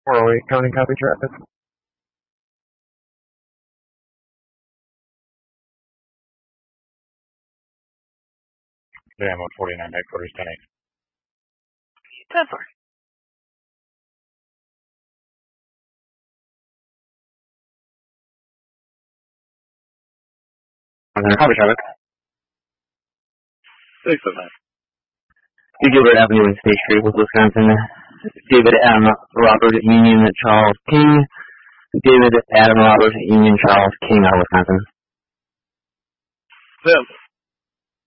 408, counting copy traffic. Jam 149, headquarters 10-8. 10-4. Copy traffic. 609. Gilbert Avenue and State Street, Wisconsin. David M. Robert Union Charles King. David Adam Robert Union Charles King, Wisconsin. 7.